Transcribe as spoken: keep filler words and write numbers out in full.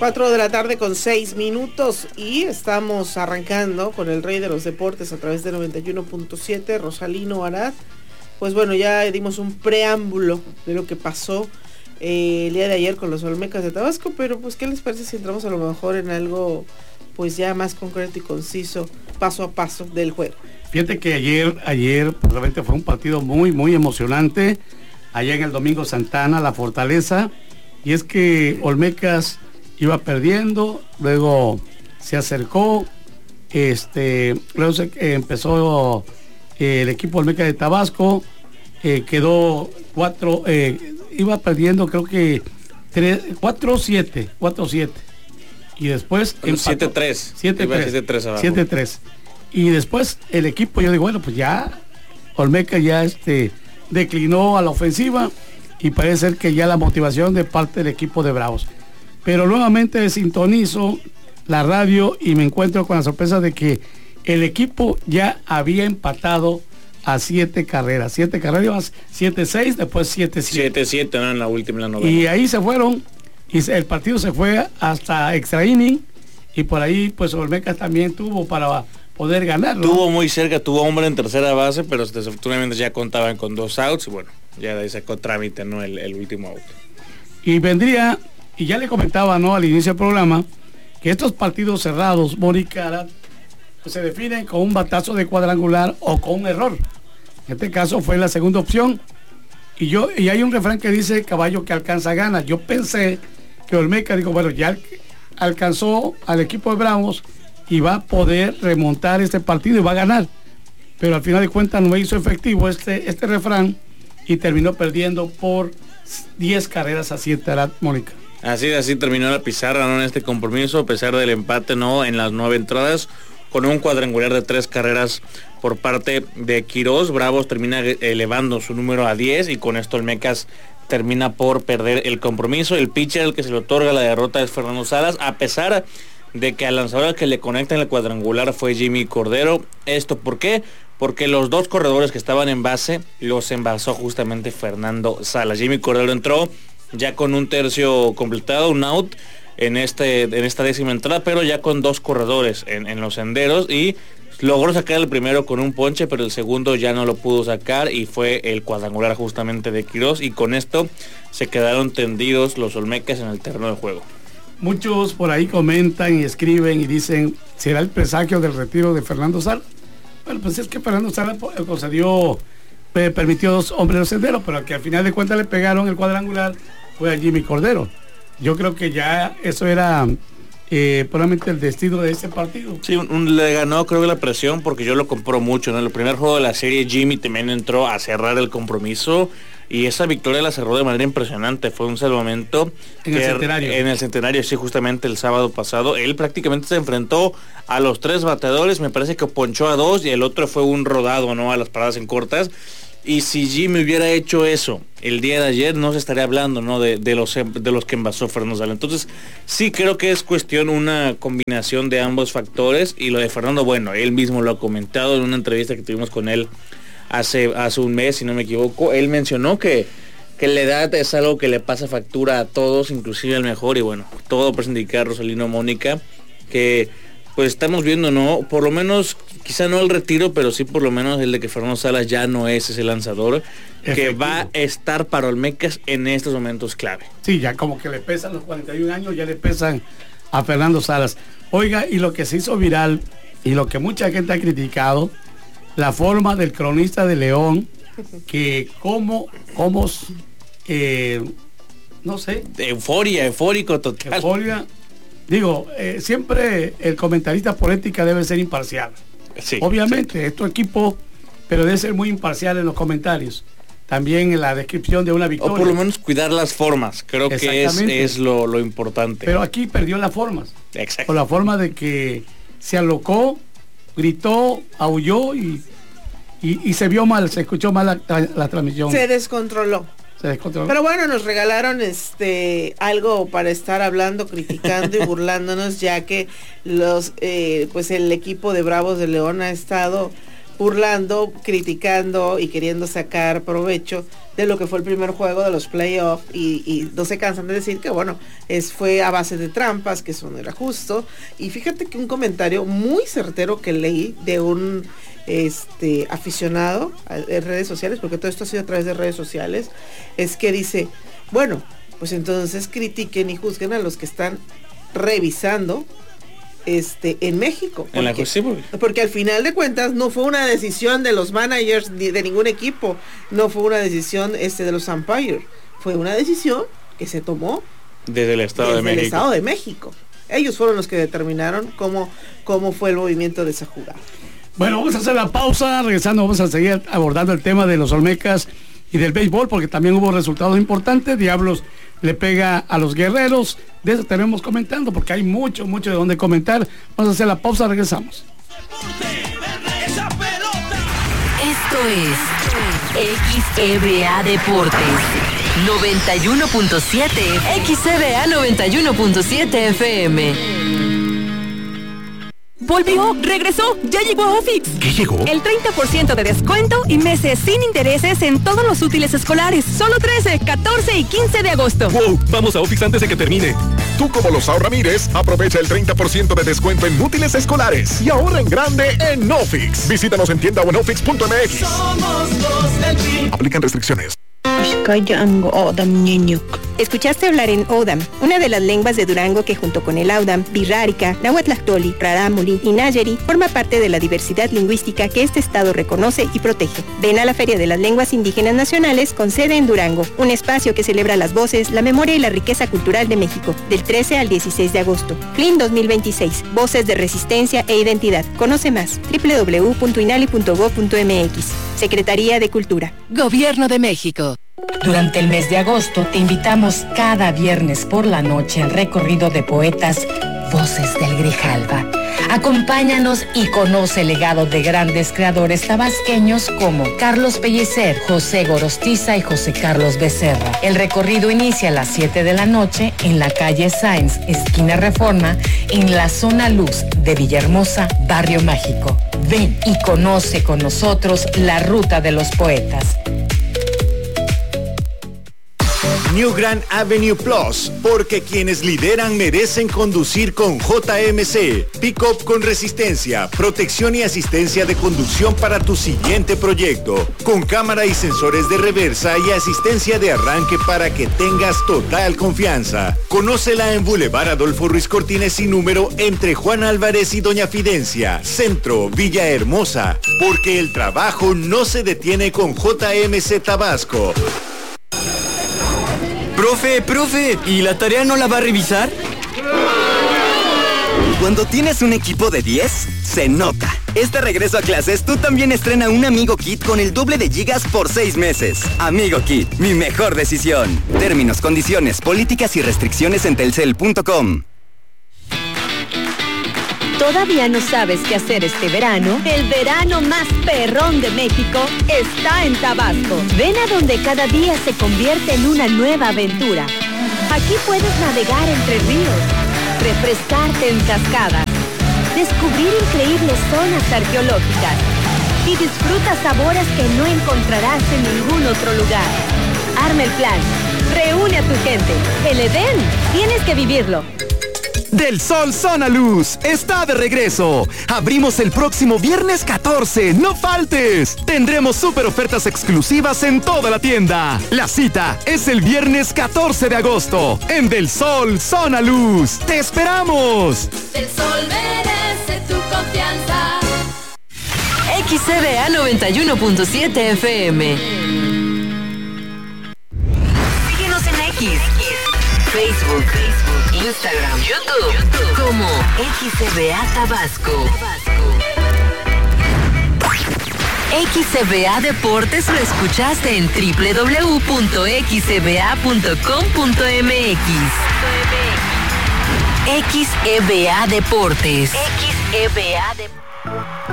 Cuatro de la tarde con seis minutos y estamos arrancando con el rey de los deportes a través de noventa y uno punto siete, Rosalino Arad. Pues bueno, ya dimos un preámbulo de lo que pasó eh, el día de ayer con los Olmecas de Tabasco, pero pues ¿qué les parece si entramos a lo mejor en algo pues ya más concreto y conciso, paso a paso del juego? Fíjate que ayer, ayer pues, realmente fue un partido muy, muy emocionante, allá en el Domingo Santana, La Fortaleza, y es que Olmecas iba perdiendo, luego se acercó, este, luego se, eh, empezó eh, el equipo Olmeca de Tabasco, eh, quedó cuatro, eh, iba perdiendo creo que cuatro siete, cuatro siete, y después siete tres, siete tres, y después el equipo, yo digo, bueno, pues ya Olmeca ya este, declinó a la ofensiva, y parece ser que ya la motivación de parte del equipo de Bravos. Pero nuevamente sintonizo la radio y me encuentro con la sorpresa de que el equipo ya había empatado a siete carreras. Siete carreras, siete seis, después siete siete. siete siete, ¿no? En la última, la novena. Y ahí se fueron, y el partido se fue hasta extra inning, y por ahí pues Olmecas también tuvo para poder ganar, ¿no? Tuvo muy cerca, tuvo hombre en tercera base, pero desafortunadamente ya contaban con dos outs, y bueno, ya de ahí sacó trámite, ¿no? El, el último out. Y vendría... Y ya le comentaba, ¿no?, al inicio del programa, que estos partidos cerrados, Mónica, pues se definen con un batazo de cuadrangular o con un error. En este caso fue la segunda opción. Y yo y hay un refrán que dice, caballo que alcanza gana. Yo pensé que Olmeca dijo, bueno, ya alcanzó al equipo de Bravos y va a poder remontar este partido y va a ganar. Pero al final de cuentas no hizo efectivo este, este refrán y terminó perdiendo por diez carreras a siete, Mónica. Así, así terminó la pizarra, ¿no?, en este compromiso, a pesar del empate, ¿no?, en las nueve entradas, con un cuadrangular de tres carreras por parte de Quirós. Bravos termina elevando su número a diez y con esto Olmecas termina por perder el compromiso. El pitcher al que se le otorga la derrota es Fernando Salas, a pesar de que al lanzador al que le conecta en el cuadrangular fue Jimmy Cordero. ¿Esto por qué? Porque los dos corredores que estaban en base los envasó justamente Fernando Salas. Jimmy Cordero entró ya con un tercio completado, un out en este en esta décima entrada, pero ya con dos corredores en, en los senderos, y logró sacar el primero con un ponche, pero el segundo ya no lo pudo sacar y fue el cuadrangular justamente de Quirós, y con esto se quedaron tendidos los Olmecas en el terreno de juego. Muchos por ahí comentan y escriben y dicen, ¿será el presagio del retiro de Fernando Salas? Bueno, pues es que Fernando Salas concedió, permitió dos hombres de senderos, pero que al final de cuentas le pegaron el cuadrangular fue a Jimmy Cordero. Yo creo que ya eso era eh, probablemente el destino de este partido. Sí, un, un, le ganó creo que la presión, porque yo lo compró mucho, ¿no? En el primer juego de la serie Jimmy también entró a cerrar el compromiso y esa victoria la cerró de manera impresionante. Fue un salvamento en el centenario. En el centenario, sí, justamente el sábado pasado. Él prácticamente se enfrentó a los tres bateadores, me parece que ponchó a dos y el otro fue un rodado, ¿no?, a las paradas en cortas. Y si Jimmy hubiera hecho eso el día de ayer, no se estaría hablando, ¿no?, de, de los de los que envasó Fernando Salas. Entonces, sí creo que es cuestión, una combinación de ambos factores. Y lo de Fernando, bueno, él mismo lo ha comentado en una entrevista que tuvimos con él hace, hace un mes, si no me equivoco. Él mencionó que, que la edad es algo que le pasa factura a todos, inclusive al mejor. Y bueno, todo parece indicar, Rosalino, Mónica, que pues estamos viendo, ¿no?, por lo menos, quizá no el retiro, pero sí por lo menos el de que Fernando Salas ya no es ese lanzador que va a estar para Olmecas en estos momentos clave. Sí, ya como que le pesan los cuarenta y un años, ya le pesan a Fernando Salas. Oiga, y lo que se hizo viral y lo que mucha gente ha criticado, la forma del cronista de León, que como, como eh, no sé. Euforia, eufórico total. Euforia. Digo, eh, siempre el comentarista por ética debe ser imparcial. Sí, obviamente, sí. Es tu equipo, pero debe ser muy imparcial en los comentarios. También en la descripción de una victoria. O por lo menos cuidar las formas, creo que es, es lo, lo importante. Pero aquí perdió las formas. Exacto. Por la forma de que se alocó, gritó, aulló y, y, y se vio mal, se escuchó mal la, la transmisión. Se descontroló. Se descontroló. Pero bueno, nos regalaron este algo para estar hablando, criticando y burlándonos, ya que los eh, pues el equipo de Bravos de León ha estado burlando, criticando y queriendo sacar provecho de lo que fue el primer juego de los playoffs y, y no se cansan de decir que bueno, es, fue a base de trampas, que eso no era justo. Y fíjate que un comentario muy certero que leí de un este aficionado en redes sociales, porque todo esto ha sido a través de redes sociales, es que dice, bueno, pues entonces critiquen y juzguen a los que están revisando este en México, porque, en la, sí, porque... porque al final de cuentas no fue una decisión de los managers ni de ningún equipo, no fue una decisión este de los umpires, fue una decisión que se tomó desde el Estado desde de México. el Estado de México. Ellos fueron los que determinaron cómo, cómo fue el movimiento de esa jugada. Bueno, vamos a hacer la pausa, regresando vamos a seguir abordando el tema de los Olmecas y del béisbol, porque también hubo resultados importantes. Diablos le pega a los Guerreros, de eso tenemos comentando, porque hay mucho, mucho de dónde comentar. Vamos a hacer la pausa, regresamos. Esto es X E B A Deportes noventa y uno punto siete, X E B A noventa y uno punto siete F M. Volvió, regresó, ya llegó a Ofix. ¿Qué llegó? El treinta por ciento de descuento y meses sin intereses en todos los útiles escolares. Solo trece, catorce y quince de agosto. ¡Wow! Vamos a Ofix antes de que termine. Tú, como los Ramírez, aprovecha el treinta por ciento de descuento en útiles escolares y ahorra en grande en Ofix. Visítanos en tienda o en ofix punto m x. Somos los del P. Aplican restricciones. Escuchaste hablar en Odam, una de las lenguas de Durango que junto con el Audam, Birrárica, Nahuatlactoli, Rarámuri y Nayeri forma parte de la diversidad lingüística que este estado reconoce y protege. Ven a la Feria de las Lenguas Indígenas Nacionales con sede en Durango, un espacio que celebra las voces, la memoria y la riqueza cultural de México, del trece al dieciséis de agosto. F L I N dos mil veintiséis, Voces de Resistencia e Identidad. Conoce más, doble u doble u doble u punto inali punto gob punto m x. Secretaría de Cultura. Gobierno de México. Durante el mes de agosto te invitamos cada viernes por la noche al recorrido de poetas Voces del Grijalva. Acompáñanos y conoce el legado de grandes creadores tabasqueños como Carlos Pellicer, José Gorostiza y José Carlos Becerra. El recorrido inicia a las siete de la noche en la calle Sáenz, esquina Reforma, en la zona Luz de Villahermosa, Barrio Mágico. Ven y conoce con nosotros la ruta de los poetas. New Grand Avenue Plus, porque quienes lideran merecen conducir con J M C. Pick-up con resistencia, protección y asistencia de conducción para tu siguiente proyecto. Con cámara y sensores de reversa y asistencia de arranque para que tengas total confianza. Conócela en Boulevard Adolfo Ruiz Cortines y número entre Juan Álvarez y Doña Fidencia, Centro, Villahermosa. Porque el trabajo no se detiene con J M C Tabasco. Profe, profe, ¿y la tarea no la va a revisar? Cuando tienes un equipo de diez, se nota. Este regreso a clases, tú también estrena un Amigo Kit con el doble de gigas por seis meses. Amigo Kit, mi mejor decisión. Términos, condiciones, políticas y restricciones en telcel punto com. ¿Todavía no sabes qué hacer este verano? El verano más perrón de México está en Tabasco. Ven a donde cada día se convierte en una nueva aventura. Aquí puedes navegar entre ríos, refrescarte en cascadas, descubrir increíbles zonas arqueológicas y disfruta sabores que no encontrarás en ningún otro lugar. Arma el plan, reúne a tu gente. El Edén, tienes que vivirlo. Del Sol Zona Luz está de regreso. Abrimos el próximo viernes catorce. ¡No faltes! Tendremos súper ofertas exclusivas en toda la tienda. La cita es el viernes catorce de agosto en Del Sol Zona Luz. ¡Te esperamos! Del Sol merece tu confianza. X E B A noventa y uno punto siete F M. Síguenos en X, Facebook, Instagram, YouTube, YouTube, como X E B A Tabasco. X E B A Deportes lo escuchaste en doble u doble u doble u punto x e b a punto com punto m x. X E B A Deportes. X E B A Deportes.